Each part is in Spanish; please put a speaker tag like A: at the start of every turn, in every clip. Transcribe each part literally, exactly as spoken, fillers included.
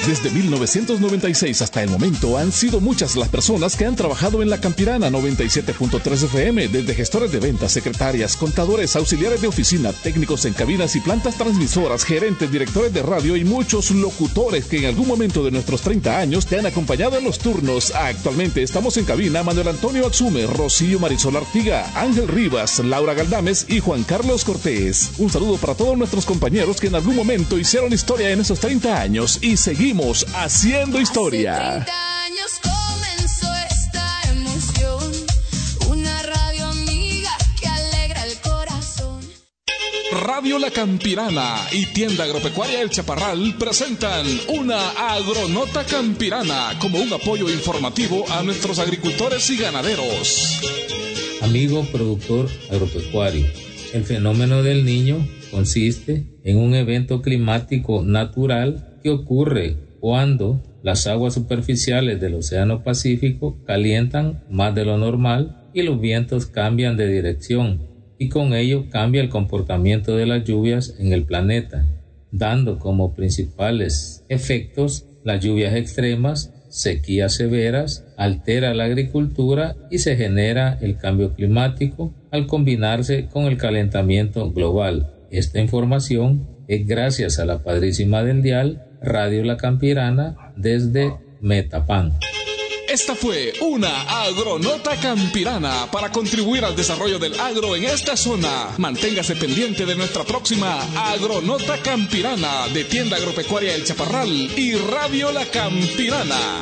A: Desde mil novecientos noventa y seis hasta el momento han sido muchas las personas que han trabajado en La Campirana noventa y siete punto tres F M, desde gestores de ventas, secretarias, contadores, auxiliares de oficina, técnicos en cabinas y plantas transmisoras, gerentes, directores de radio y muchos locutores que en algún momento de nuestros treinta años te han acompañado en los turnos. Actualmente estamos en cabina Manuel Antonio Axume, Rocío Marisol Artiga, Ángel Rivas, Laura Galdames y Juan Carlos Cortés. Un saludo para todos nuestros compañeros que en algún momento hicieron historia en esos treinta años y seguimos haciendo historia.
B: Hace treinta años comenzó esta emoción, una radio amiga que alegra el corazón.
A: Radio La Campirana y Tienda Agropecuaria El Chaparral presentan una Agronota Campirana como un apoyo informativo a nuestros agricultores y ganaderos.
C: Amigo productor agropecuario, el fenómeno del Niño consiste en un evento climático natural que ocurre cuando las aguas superficiales del Océano Pacífico calientan más de lo normal y los vientos cambian de dirección, y con ello cambia el comportamiento de las lluvias en el planeta, dando como principales efectos las lluvias extremas, sequías severas, altera la agricultura y se genera el cambio climático al combinarse con el calentamiento global. Esta información es gracias a la padrísima del dial Radio La Campirana desde Metapán.
A: Esta fue una Agronota Campirana para contribuir al desarrollo del agro en esta zona. Manténgase pendiente de nuestra próxima Agronota Campirana de Tienda Agropecuaria El Chaparral y Radio La Campirana.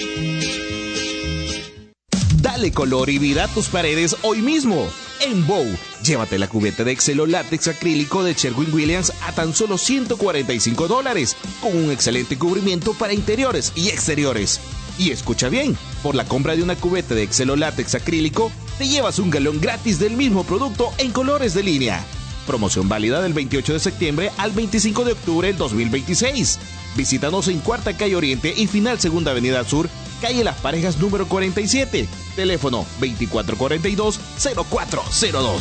D: Dale color y vida a tus paredes hoy mismo. En Bow, llévate la cubeta de Excelo látex acrílico de Sherwin-Williams a tan solo ciento cuarenta y cinco dólares, con un excelente cubrimiento para interiores y exteriores. Y escucha bien, por la compra de una cubeta de Excelo látex acrílico, te llevas un galón gratis del mismo producto en colores de línea. Promoción válida del veintiocho de septiembre al veinticinco de octubre del dos mil veintiséis. Visítanos en Cuarta Calle Oriente y Final Segunda Avenida Sur, calle Las Parejas número cuarenta y siete. Teléfono veinticuatro cuarenta y dos, cero cuatro cero dos.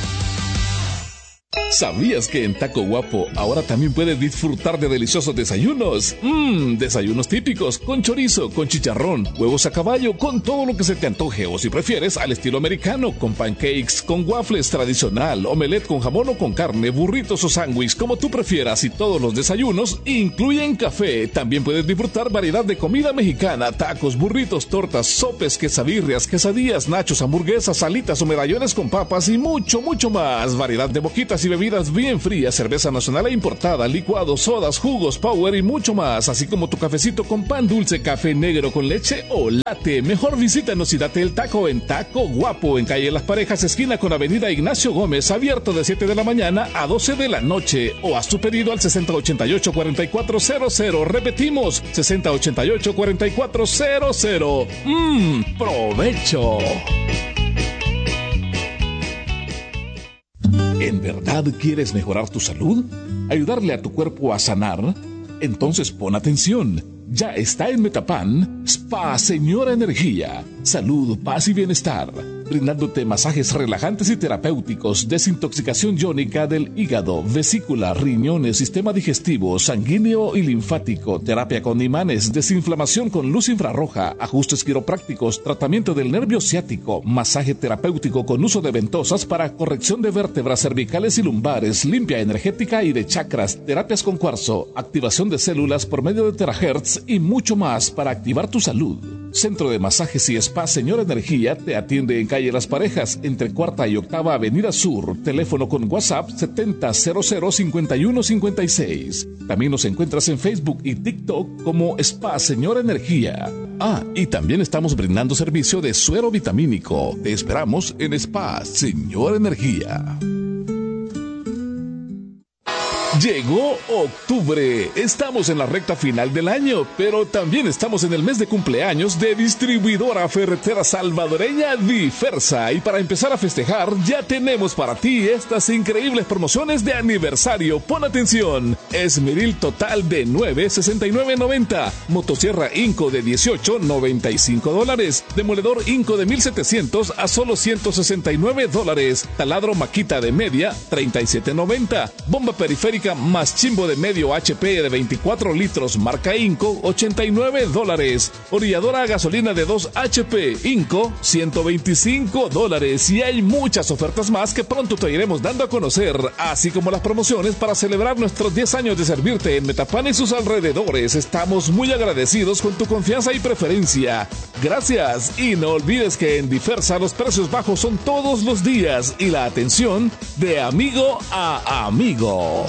A: ¿Sabías que en Taco Guapo ahora también puedes disfrutar de deliciosos desayunos? Mmm, desayunos típicos, con chorizo, con chicharrón, huevos a caballo, con todo lo que se te antoje, o si prefieres, al estilo americano, con pancakes, con waffles tradicional, omelette con jamón o con carne, burritos o sándwich, como tú prefieras, y todos los desayunos incluyen café. También puedes disfrutar variedad de comida mexicana, tacos, burritos, tortas, sopes, quesadillas, quesadillas, nachos, hamburguesas, salitas o medallones con papas y mucho, mucho más. Variedad de boquitas y bebidas bien frías, cerveza nacional e importada, licuados, sodas, jugos, power y mucho más, así como tu cafecito con pan dulce, café negro con leche o latte. Mejor visítanos y date el taco en Taco Guapo, en calle Las Parejas, esquina con avenida Ignacio Gómez, abierto de siete de la mañana a doce de la noche, o haz tu pedido al sesenta ochenta y ocho cuarenta y cuatro cero cero. Repetimos, sesenta ochenta y ocho cuarenta y cuatro cero cero. ¡Mmm! ¡Provecho! ¿En verdad quieres mejorar tu salud? ¿Ayudarle a tu cuerpo a sanar? Entonces pon atención. Ya está en Metapán Spa Señora Energía. Salud, paz y bienestar. Brindándote masajes relajantes y terapéuticos, desintoxicación iónica del hígado, vesícula, riñones, sistema digestivo, sanguíneo y linfático, terapia con imanes, desinflamación con luz infrarroja, ajustes quiroprácticos, tratamiento del nervio ciático, masaje terapéutico con uso de ventosas para corrección de vértebras cervicales y lumbares, limpia energética y de chakras, terapias con cuarzo, activación de células por medio de terahertz y mucho más para activar tu salud. Centro de Masajes y Spa Señora Energía te atiende en calle Las Parejas, entre Cuarta y Octava Avenida Sur. Teléfono con WhatsApp setenta cero cero cincuenta y uno cincuenta y seis. También nos encuentras en Facebook y TikTok como Spa Señora Energía. Ah, y también estamos brindando servicio de suero vitamínico. Te esperamos en Spa Señora Energía. Llegó octubre, estamos en la recta final del año, pero también estamos en el mes de cumpleaños de Distribuidora Ferretera Salvadoreña Diversa, y para empezar a festejar ya tenemos para ti estas increíbles promociones de aniversario. Pon atención: esmeril total de nueve, sesenta y nueve noventa, motosierra Inco de dieciocho, noventa y cinco dólares, demoledor Inco de mil setecientos a solo ciento sesenta y nueve dólares, taladro Makita de media, treinta y siete noventa, bomba periférica térmica más chimbo de medio H P de veinticuatro litros marca Inco, ochenta y nueve dólares. Orilladora a gasolina de dos H P Inco, ciento veinticinco dólares. Y hay muchas ofertas más que pronto te iremos dando a conocer, así como las promociones para celebrar nuestros diez años de servirte en Metapan y sus alrededores. Estamos muy agradecidos con tu confianza y preferencia. Gracias, y no olvides que en Difersa los precios bajos son todos los días y la atención de amigo a amigo.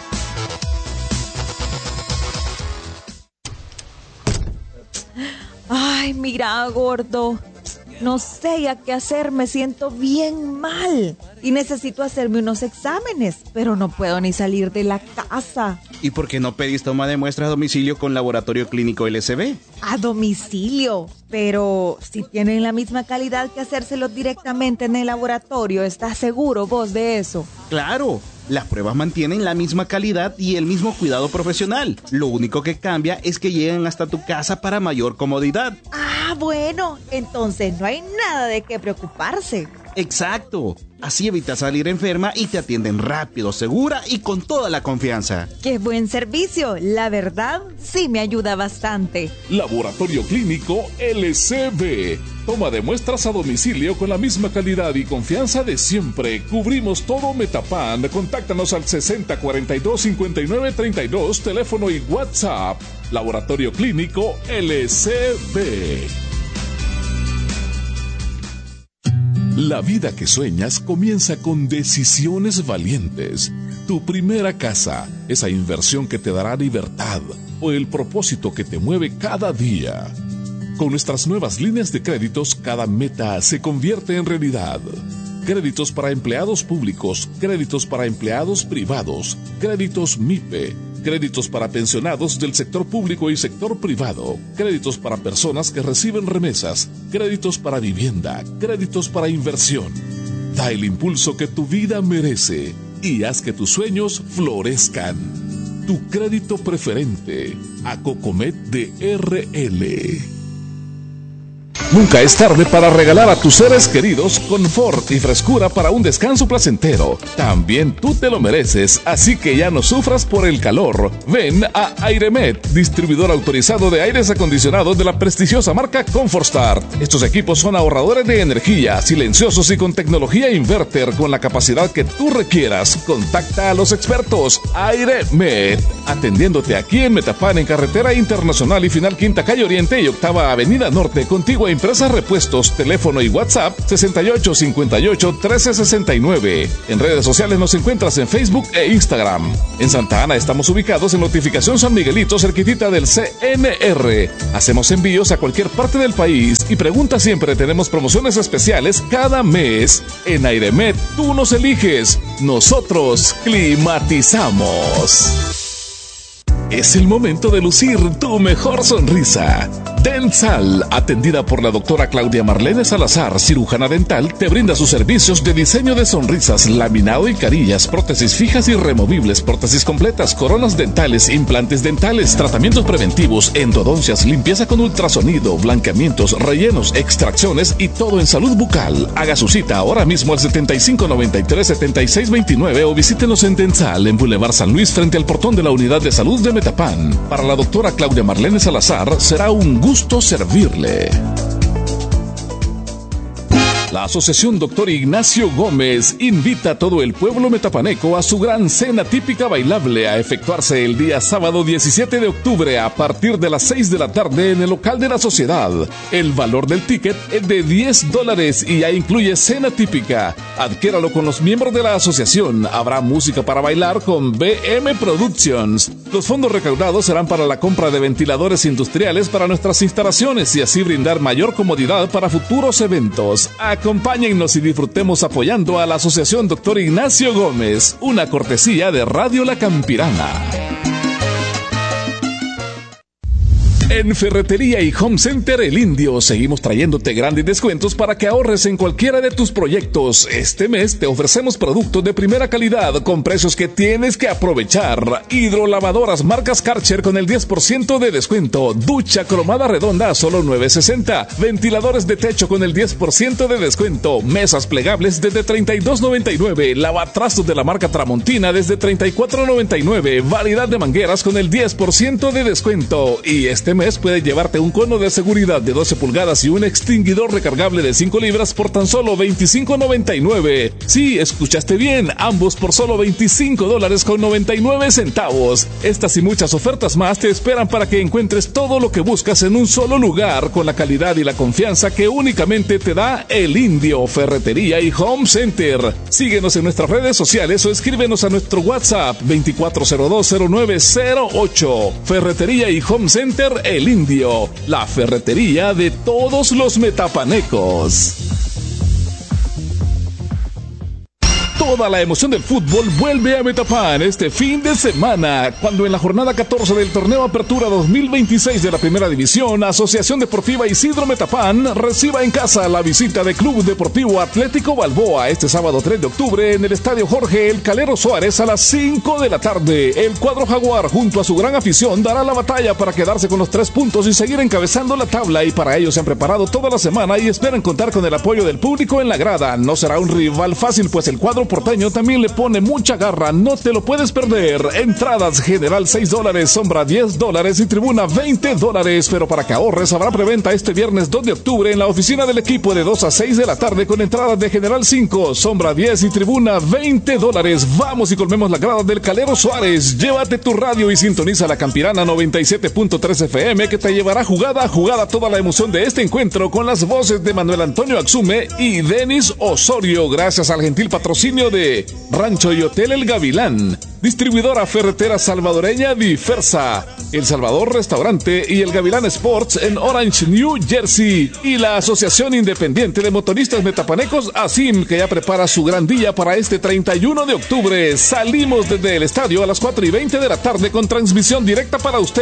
E: Ay, mira, gordo. No sé ya qué hacer, me siento bien mal. Y necesito hacerme unos exámenes, pero no puedo ni salir de la casa.
D: ¿Y por qué no pedís toma de muestras a domicilio con Laboratorio Clínico L C B?
E: A domicilio, pero si tienen la misma calidad que hacérselo directamente en el laboratorio, ¿estás seguro vos de eso?
D: ¡Claro! Las pruebas mantienen la misma calidad y el mismo cuidado profesional. Lo único que cambia es que llegan hasta tu casa para mayor comodidad.
E: Ah, bueno, entonces no hay nada de qué preocuparse.
D: Exacto. Así evitas salir enferma y te atienden rápido, segura y con toda la confianza.
E: ¡Qué buen servicio! La verdad, sí me ayuda bastante.
A: Laboratorio Clínico L C B. Toma de muestras a domicilio con la misma calidad y confianza de siempre. Cubrimos todo Metapan. Contáctanos al sesenta cuarenta y dos cincuenta y nueve treinta y dos, teléfono y WhatsApp. Laboratorio Clínico L C B. La vida que sueñas comienza con decisiones valientes. Tu primera casa, esa inversión que te dará libertad, o el propósito que te mueve cada día. Con nuestras nuevas líneas de créditos, cada meta se convierte en realidad. Créditos para empleados públicos, créditos para empleados privados, créditos M I P E, créditos para pensionados del sector público y sector privado, créditos para personas que reciben remesas, créditos para vivienda, créditos para inversión. Da el impulso que tu vida merece y haz que tus sueños florezcan. Tu crédito preferente, Acocomet de R L. Nunca es tarde para regalar a tus seres queridos confort y frescura para un descanso placentero. También tú te lo mereces, así que ya no sufras por el calor. Ven a Airemet, distribuidor autorizado de aires acondicionados de la prestigiosa marca ComfortStart. Estos equipos son ahorradores de energía, silenciosos y con tecnología inverter con la capacidad que tú requieras. Contacta a los expertos. Airemet, atendiéndote aquí en Metapan, en Carretera Internacional y Final Quinta Calle Oriente y Octava Avenida Norte, contigo a Empresas Repuestos, teléfono y WhatsApp sesenta y ocho cincuenta y ocho trece sesenta y nueve. En redes sociales nos encuentras en Facebook e Instagram. En Santa Ana estamos ubicados en Notificación San Miguelito, cerquitita del C N R. Hacemos envíos a cualquier parte del país y pregunta siempre, tenemos promociones especiales cada mes. En Airemet tú nos eliges, nosotros climatizamos. Es el momento de lucir tu mejor sonrisa. Dental, atendida por la doctora Claudia Marlene Salazar, cirujana dental, te brinda sus servicios de diseño de sonrisas, laminado y carillas, prótesis fijas y removibles, prótesis completas, coronas dentales, implantes dentales, tratamientos preventivos, endodoncias, limpieza con ultrasonido, blanqueamientos, rellenos, extracciones y todo en salud bucal. Haga su cita ahora mismo al setenta y cinco noventa y tres setenta y seis veintinueve o visítenos en Dental, en Boulevard San Luis, frente al portón de la Unidad de Salud de Metapan. Para la doctora Claudia Marlene Salazar será un gusto servirle. La Asociación Doctor Ignacio Gómez invita a todo el pueblo metapaneco a su gran cena típica bailable a efectuarse el día sábado diecisiete de octubre a partir de las seis de la tarde en el local de la sociedad. El valor del ticket es de diez dólares y ya incluye cena típica. Adquiéralo con los miembros de la asociación. Habrá música para bailar con B M Productions. Los fondos recaudados serán para la compra de ventiladores industriales para nuestras instalaciones y así brindar mayor comodidad para futuros eventos. Acompáñennos y disfrutemos apoyando a la Asociación Doctor Ignacio Gómez, una cortesía de Radio La Campirana. En Ferretería y Home Center El Indio seguimos trayéndote grandes descuentos para que ahorres en cualquiera de tus proyectos. Este mes te ofrecemos productos de primera calidad con precios que tienes que aprovechar. Hidrolavadoras marcas Karcher con el diez por ciento de descuento. Ducha cromada redonda a solo nueve sesenta. Ventiladores de techo con el diez por ciento de descuento. Mesas plegables desde treinta y dos noventa y nueve. Lavatrastos de la marca Tramontina desde treinta y cuatro noventa y nueve. Variedad de mangueras con el diez por ciento de descuento. Y este mes puedes llevarte un cono de seguridad de doce pulgadas y un extinguidor recargable de cinco libras por tan solo veinticinco noventa y nueve. Sí, escuchaste bien, ambos por solo veinticinco dólares con noventa y nueve centavos. Estas y muchas ofertas más te esperan para que encuentres todo lo que buscas en un solo lugar con la calidad y la confianza que únicamente te da El Indio, Ferretería y Home Center. Síguenos en nuestras redes sociales o escríbenos a nuestro WhatsApp veinticuatro cero dos cero nueve cero ocho. Ferretería y Home Center El Indio, la ferretería de todos los metapanecos. Toda la emoción del fútbol vuelve a Metapan este fin de semana, cuando en la jornada catorce del torneo Apertura dos mil veintiséis de la Primera División, Asociación Deportiva Isidro Metapan reciba en casa la visita de Club Deportivo Atlético Balboa este sábado tres de octubre en el Estadio Jorge El Calero Suárez a las cinco de la tarde. El cuadro jaguar, junto a su gran afición, dará la batalla para quedarse con los tres puntos y seguir encabezando la tabla, y para ello se han preparado toda la semana y esperan contar con el apoyo del público en la grada. No será un rival fácil, pues el cuadro porteño también le pone mucha garra, no te lo puedes perder. Entradas general seis dólares, sombra diez dólares y tribuna veinte dólares, pero para que ahorres habrá preventa este viernes dos de octubre en la oficina del equipo de dos a seis de la tarde con entradas de general cinco, sombra diez y tribuna veinte dólares. Vamos y colmemos la grada del Calero Suárez. Llévate tu radio y sintoniza la Campirana noventa y siete punto tres F M, que te llevará jugada a jugada toda la emoción de este encuentro con las voces de Manuel Antonio Axume y Denis Osorio, gracias al gentil patrocinio de Rancho y Hotel El Gavilán, distribuidora ferretera salvadoreña Diversa, El Salvador Restaurante y El Gavilán Sports en Orange, New Jersey, y la Asociación Independiente de Motoristas Metapanecos ASIM, que ya prepara su gran día para este treinta y uno de octubre. Salimos desde el estadio a las cuatro y veinte de la tarde con transmisión directa para usted